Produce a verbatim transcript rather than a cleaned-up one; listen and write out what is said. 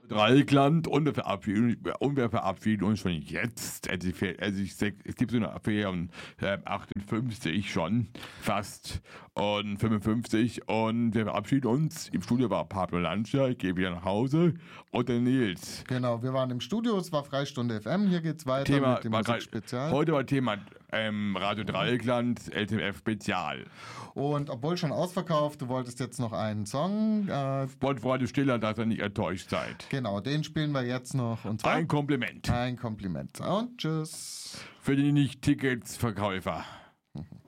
Dreieckland und wir verabschieden, und wir verabschieden uns schon jetzt. Also, ich- also ich, sag, es gibt so eine Affäre um äh, achtundfünfzig schon, fast, und fünfundfünfzig. Und wir verabschieden uns. Im Studio war Pablo Lancia, ich gehe wieder nach Hause. Und der Nils. Genau, wir waren im Studio, es war Freistunde F M, hier geht's weiter Thema, mit dem war grad- Musikspezial. heute war Thema ähm, Radio Dreieckland, L T M F Spezial. Und obwohl schon ausverkauft, du wolltest jetzt noch einen Song. Äh, Wollt Radio Stiller, dass ihr nicht enttäuscht seid. genau, den spielen wir jetzt noch. Und zwar Ein Kompliment ein Kompliment. Und tschüss. für die Nicht-Tickets-Verkäufer. Mhm.